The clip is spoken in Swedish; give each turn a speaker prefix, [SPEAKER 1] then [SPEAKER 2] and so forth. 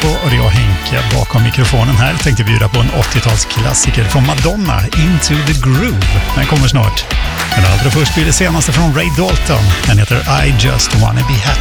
[SPEAKER 1] på och det är jag Henke bakom mikrofonen här. Tänkte bjuda på en 80-talsklassiker från Madonna, Into the Groove. Den kommer snart. Men allra först blir det senaste från Ray Dalton. Den heter I Just Wanna Be Happy.